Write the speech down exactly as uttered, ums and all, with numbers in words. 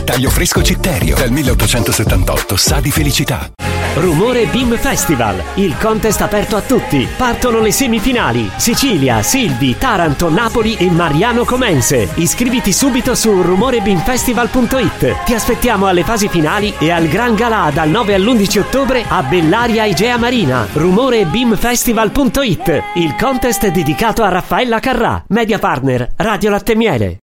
Taglio fresco Citterio. Dal milleottocentosettantotto sa di felicità. Rumore Beam Festival, il contest aperto a tutti. Partono le semifinali: Sicilia, Silvi, Taranto, Napoli e Mariano Comense. Iscriviti subito su rumore beam festival punto it. Ti aspettiamo alle fasi finali e al Gran Galà dal nove all'undici ottobre a Bellaria Igea Marina. rumore beam festival punto it, il contest dedicato a Raffaella Carrà, media partner Radio Latte Miele.